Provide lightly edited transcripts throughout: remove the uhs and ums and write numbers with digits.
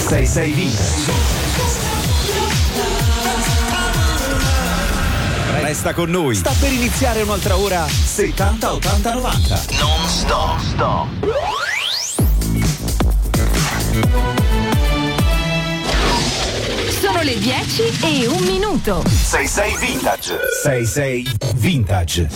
6-6 Vintage. Resta con noi. Sta per iniziare un'altra ora 70-80-90. Non stop. Sono le 10:01. 6-6 Vintage. 6-6 Vintage.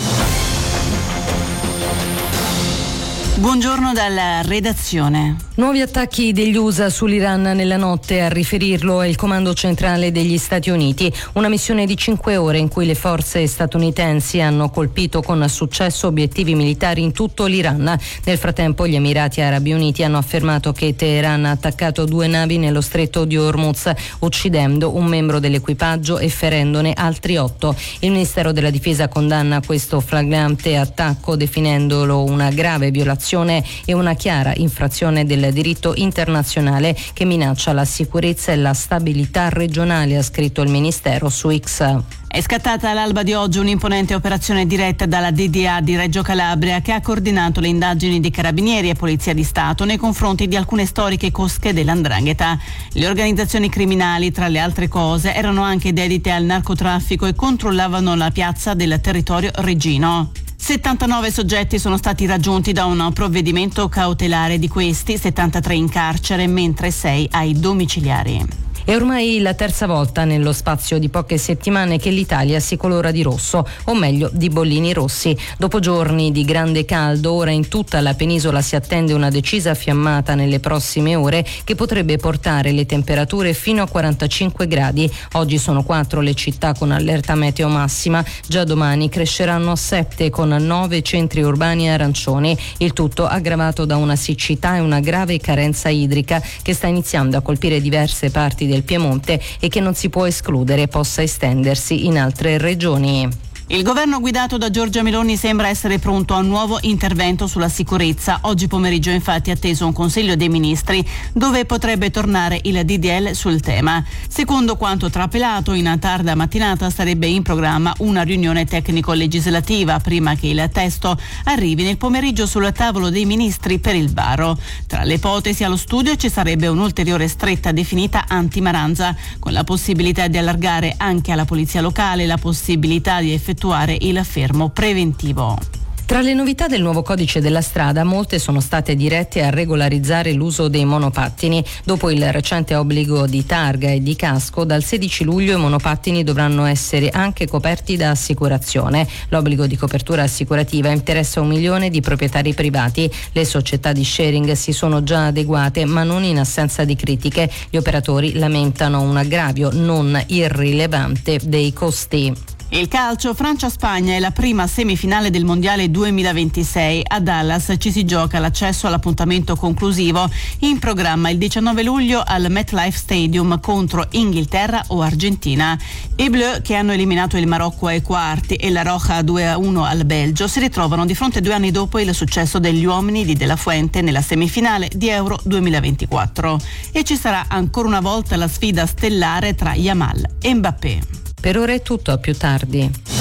Buongiorno dalla redazione. Nuovi attacchi degli USA sull'Iran nella notte, a riferirlo è il Comando Centrale degli Stati Uniti. Una missione di 5 ore in cui le forze statunitensi hanno colpito con successo obiettivi militari in tutto l'Iran. Nel frattempo gli Emirati Arabi Uniti hanno affermato che Teheran ha attaccato 2 navi nello stretto di Hormuz, uccidendo un membro dell'equipaggio e ferendone altri 8. Il Ministero della Difesa condanna questo flagrante attacco definendolo una grave violazione e una chiara infrazione del diritto internazionale che minaccia la sicurezza e la stabilità regionale, ha scritto il Ministero su X. È scattata all'alba di oggi un'imponente operazione diretta dalla DDA di Reggio Calabria che ha coordinato le indagini di Carabinieri e Polizia di Stato nei confronti di alcune storiche cosche dell''ndrangheta. Le organizzazioni criminali, tra le altre cose, erano anche dedite al narcotraffico e controllavano la piazza del territorio reggino. 79 soggetti sono stati raggiunti da un provvedimento cautelare, di questi 73 in carcere, mentre 6 ai domiciliari. È ormai la terza volta nello spazio di poche settimane che l'Italia si colora di rosso, o meglio di bollini rossi. Dopo giorni di grande caldo, ora in tutta la penisola si attende una decisa fiammata nelle prossime ore che potrebbe portare le temperature fino a 45 gradi. Oggi sono 4 le città con allerta meteo massima, già domani cresceranno a 7 con 9 centri urbani arancioni. Il tutto aggravato da una siccità e una grave carenza idrica che sta iniziando a colpire diverse parti del Piemonte e che non si può escludere possa estendersi in altre regioni. Il governo guidato da Giorgia Meloni sembra essere pronto a un nuovo intervento sulla sicurezza. Oggi pomeriggio infatti è atteso un Consiglio dei Ministri dove potrebbe tornare il DDL sul tema. Secondo quanto trapelato, in tarda mattinata sarebbe in programma una riunione tecnico-legislativa prima che il testo arrivi nel pomeriggio sul tavolo dei ministri per il varo. Tra le ipotesi allo studio ci sarebbe un'ulteriore stretta definita anti-maranza, con la possibilità di allargare anche alla polizia locale la possibilità di effettuare il fermo preventivo. Tra le novità del nuovo codice della strada, molte sono state dirette a regolarizzare l'uso dei monopattini. Dopo il recente obbligo di targa e di casco, dal 16 luglio i monopattini dovranno essere anche coperti da assicurazione. L'obbligo di copertura assicurativa interessa 1 milione di proprietari privati. Le società di sharing si sono già adeguate, ma non in assenza di critiche. Gli operatori lamentano un aggravio non irrilevante dei costi. Il calcio, Francia-Spagna è la prima semifinale del Mondiale 2026. A Dallas ci si gioca l'accesso all'appuntamento conclusivo, in programma il 19 luglio al MetLife Stadium contro Inghilterra o Argentina. I Bleu, che hanno eliminato il Marocco ai quarti e la Roja 2-1 al Belgio, si ritrovano di fronte 2 anni dopo il successo degli uomini di De La Fuente nella semifinale di Euro 2024. E ci sarà ancora una volta la sfida stellare tra Yamal e Mbappé. Per ora è tutto, a più tardi.